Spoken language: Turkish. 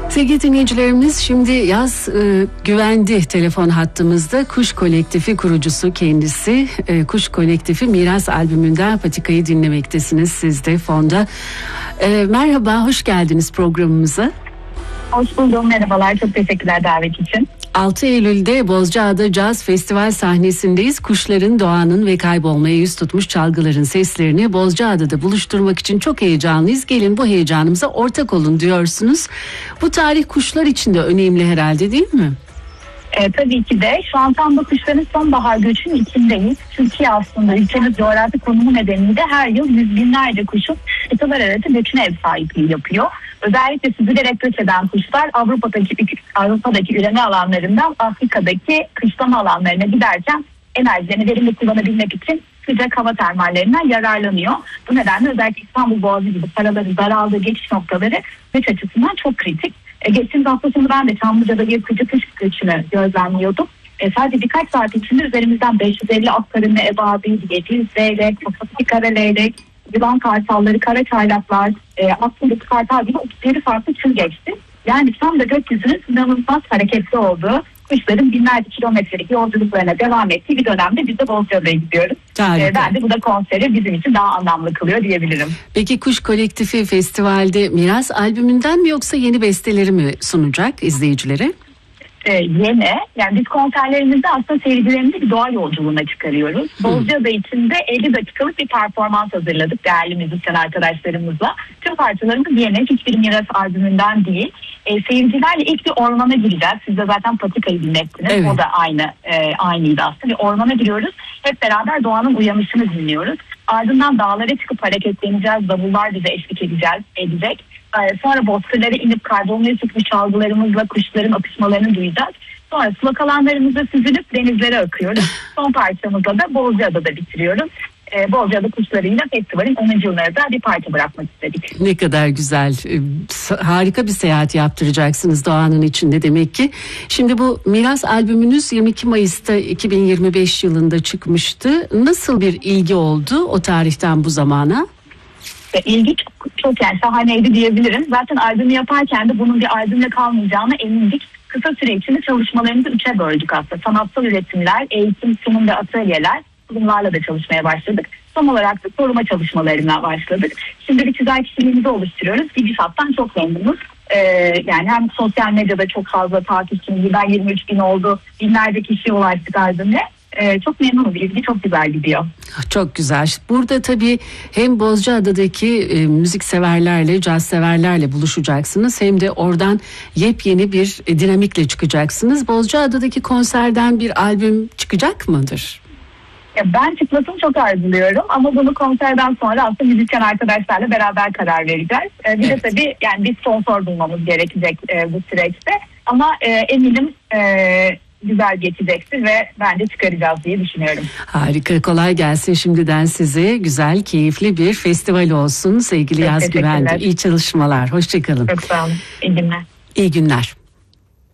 Sevgili dinleyicilerimiz, şimdi Yaz güvendi telefon hattımızda. Kuş Kolektifi kurucusu kendisi. Kuş Kolektifi Miras albümünden Patika'yı dinlemektesiniz siz de fonda. Merhaba, hoş geldiniz programımıza. Hoş buldum, merhabalar, çok teşekkürler davet için. 6 Eylül'de Bozcaada Caz Festival sahnesindeyiz. Kuşların, doğanın ve kaybolmaya yüz tutmuş çalgıların seslerini Bozcaada'da buluşturmak için çok heyecanlıyız. Gelin bu heyecanımıza ortak olun diyorsunuz. Bu tarih kuşlar için de önemli herhalde, değil mi? Tabii ki de. Şu an tam da kuşların sonbahar göçünün içindeyiz. Türkiye aslında ülkemiz coğrafi konumu nedeniyle her yıl yüz binlerce kuşun kıtalar arası göçüne ev sahipliği yapıyor. Özellikle süzülerek göç eden kuşlar Avrupa'daki üreme alanlarından Afrika'daki kışlama alanlarına giderken enerjilerini verimli kullanabilmek için sıcak hava termallerinden yararlanıyor. Bu nedenle özellikle İstanbul Boğazı gibi paraların daraldığı geçiş noktaları göç açısından çok kritik. Geçtiğimiz hafta sonu ben de Çamlıca'da bir kıcı kış göçünü gözlemliyordum. Sadece birkaç saat içinde üzerimizden 550 aktarını, ebabil, 700 leylek, Pasifik kara leylek, yılan kartalları, kara çaylaklar, aslındaki kartal gibi 37 farklı tür geçti. Yani tam da gökyüzünün inanılmaz hareketli olduğu, kuşların binlerce kilometrelik yolculuklarına devam ettiği bir dönemde biz de Bozcaada'ya gidiyoruz. Ben de bu da konseri bizim için daha anlamlı kılıyor diyebilirim. Peki Kuş Kolektifi festivalde Miras albümünden mi yoksa yeni besteleri mi sunacak izleyicilere? Yeni. Yani biz konserlerimizde aslında seyircilerimizi bir doğa yolculuğuna çıkarıyoruz. Bozcaada içinde 50 dakikalık bir performans hazırladık değerli müzisyen arkadaşlarımızla. Tüm parçalarımız yeni. Hiçbir Miras albümünden değil. Seyircilerle ilk bir ormana gireceğiz. Siz de zaten Patika'yı dinlettiniz. Evet. O da aynıydı aslında. Bir ormana giriyoruz. Hep beraber doğanın uyanışını dinliyoruz. Ardından dağlara çıkıp hareketleneceğiz. Davullar bize eşlik edecek. Sonra bozkırlara inip kaybolmaya tutmuş çalgılarımızla kuşların akışmalarını duyacağız. Sonra sulak alanlarımızda süzülüp denizlere akıyoruz. Son parçamızla da Bozcaada'da bitiriyoruz. Bozcaada kuşlarıyla festivalin 10. yılına da bir parça bırakmak istedik. Ne kadar güzel. Harika bir seyahat yaptıracaksınız doğanın içinde demek ki. Şimdi bu Miras albümünüz 22 Mayıs'ta 2025 yılında çıkmıştı. Nasıl bir ilgi oldu o tarihten bu zamana? İlgi çok yani şahaneydi diyebilirim. Zaten albümü yaparken de bunun bir albümle kalmayacağına emindik. Kısa süre içinde çalışmalarımızı 3'e böldük aslında. Sanatsal üretimler, eğitim, sunum ve atölyeler. Bunlarla da çalışmaya başladık. Son olarak da koruma çalışmalarına başladık. Şimdi bir çizer kişiliğimizi oluşturuyoruz. Gidişattan çok memnunuz. Yani hem sosyal medyada çok fazla takipçimiz, 23 bin oldu. Binlerce kişiye ulaştık albümle. Çok memnunum. İlgi çok güzel gidiyor. Çok güzel. Burada tabii hem Bozcaada'daki müzik severlerle, caz severlerle buluşacaksınız. Hem de oradan yepyeni bir dinamikle çıkacaksınız. Bozcaada'daki konserden bir albüm çıkacak mıdır? Ben çıkmasını çok arzuluyorum ama bunu konserden sonra aslında müzisyen arkadaşlarla beraber karar vereceğiz. Bir de tabii yani bir sponsor bulmamız gerekecek bu süreçte. Ama eminim güzel geçecektir ve bence çıkaracağız diye düşünüyorum. Harika, kolay gelsin şimdiden size. Güzel, keyifli bir festival olsun sevgili Yaz Güvendi. İyi çalışmalar, hoşçakalın. Çok sağ olun, iyi günler. İyi günler.